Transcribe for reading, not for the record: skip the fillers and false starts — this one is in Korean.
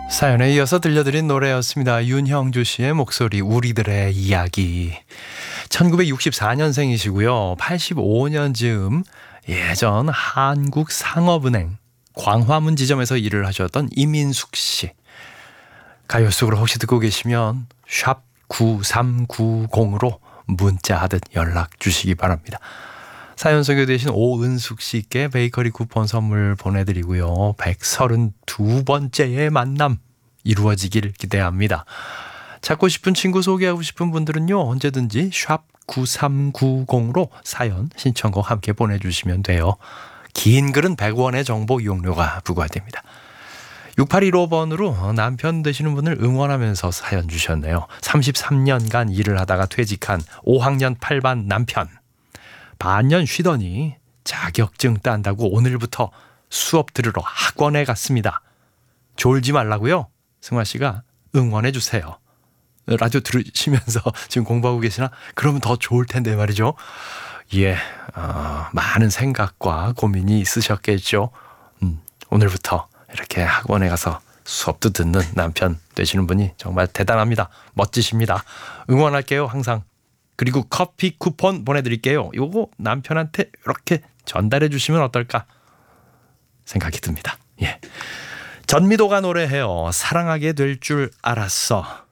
사연에 이어서 들려드린 노래였습니다. 윤형주 씨의 목소리, 우리들의 이야기. 1964년생이시고요. 85년 즈음 예전 한국상업은행 광화문 지점에서 일을 하셨던 이민숙 씨. 가요 속으로 혹시 듣고 계시면 샵 9390으로 문자하듯 연락 주시기 바랍니다. 사연 소개되신 오은숙 씨께 베이커리 쿠폰 선물 보내드리고요. 132번째의 만남 이루어지길 기대합니다. 찾고 싶은 친구 소개하고 싶은 분들은요. 언제든지 샵 9390으로 사연 신청곡 함께 보내주시면 돼요. 긴 글은 100원의 정보 이용료가 부과됩니다. 6815번으로 남편 되시는 분을 응원하면서 사연 주셨네요. 33년간 일을 하다가 퇴직한 5학년 8반 남편. 반년 쉬더니 자격증 딴다고 오늘부터 수업 들으러 학원에 갔습니다. 졸지 말라고요? 승화 씨가 응원해 주세요. 라디오 들으시면서 지금 공부하고 계시나? 그러면 더 좋을 텐데 말이죠. 예, 많은 생각과 고민이 있으셨겠죠. 오늘부터 이렇게 학원에 가서 수업도 듣는 남편 되시는 분이 정말 대단합니다. 멋지십니다. 응원할게요, 항상. 그리고 커피 쿠폰 보내드릴게요. 요거 남편한테 이렇게 전달해 주시면 어떨까 생각이 듭니다. 예. 전미도가 노래해요. 사랑하게 될 줄 알았어.